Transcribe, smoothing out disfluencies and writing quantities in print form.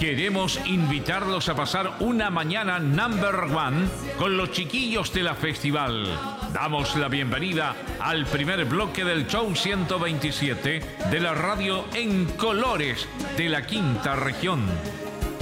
Queremos invitarlos a pasar una mañana number one con los chiquillos de la festival. Damos la bienvenida al primer bloque del show 127 de la radio en colores de la quinta región.